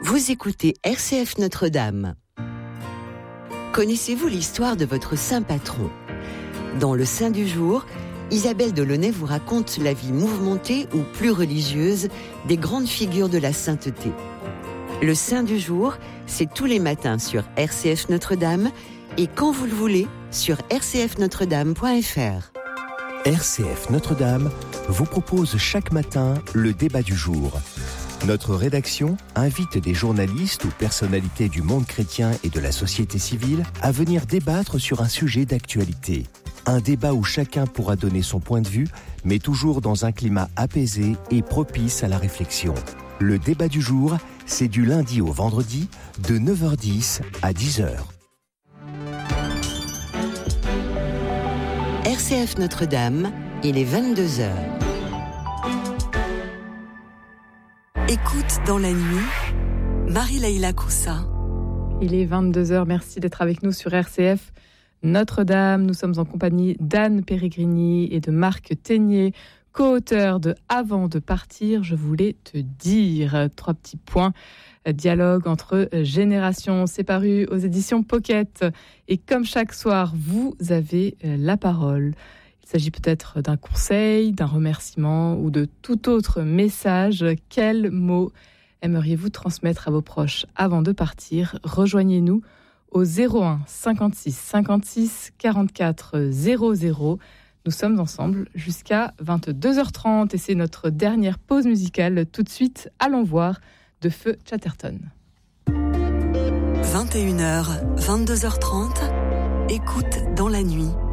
Vous écoutez RCF Notre-Dame. Connaissez-vous l'histoire de votre saint patron ? Dans le Saint du jour, Isabelle Delaunay vous raconte la vie mouvementée ou plus religieuse des grandes figures de la sainteté. Le Saint du jour, c'est tous les matins sur RCF Notre-Dame et quand vous le voulez sur rcfnotredame.fr. RCF Notre-Dame vous propose chaque matin le débat du jour. Notre rédaction invite des journalistes ou personnalités du monde chrétien et de la société civile à venir débattre sur un sujet d'actualité. Un débat où chacun pourra donner son point de vue, mais toujours dans un climat apaisé et propice à la réflexion. Le débat du jour, c'est du lundi au vendredi, de 9h10 à 10h. RCF Notre-Dame, il est 22h. Écoute dans la nuit, Marie-Laïla Coussa. Il est 22h, merci d'être avec nous sur RCF Notre-Dame. Nous sommes en compagnie d'Anne Peregrini et de Marc Ténier, co-auteur de Avant de partir, je voulais te dire. 3 petits points. Dialogue entre générations, c'est paru aux éditions Pocket. Et comme chaque soir, vous avez la parole. Il s'agit peut-être d'un conseil, d'un remerciement ou de tout autre message. Quels mots aimeriez-vous transmettre à vos proches avant de partir ? Rejoignez-nous au 01 56 56 44 00. Nous sommes ensemble jusqu'à 22h30 et c'est notre dernière pause musicale. Tout de suite, allons voir de Feu Chatterton. 21h, 22h30, écoute dans la nuit.